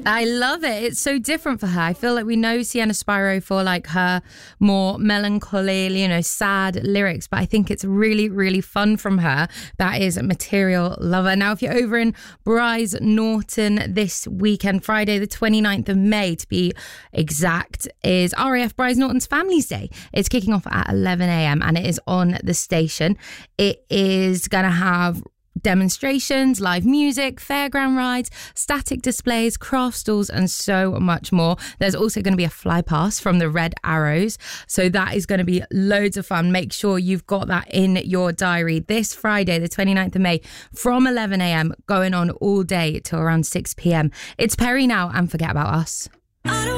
I love it. It's so different for her. I feel like we know Sienna Spyro for like her more melancholy, sad lyrics, but I think it's really, really fun from her. That is Material Lover. Now, if you're over in Bryce Norton this weekend, Friday the 29th of May to be exact, is RAF Bryce Norton's Families Day. It's kicking off at 11 a.m. and it is on the station. It is going to have demonstrations, live music, fairground rides, static displays, craft stalls, and so much more. There's also going to be a fly pass from the Red Arrows, so that is going to be loads of fun. Make sure you've got that in your diary. This Friday, the 29th of May, from 11 a.m, going on all day till around 6 p.m. It's Perry now and Forget About Us.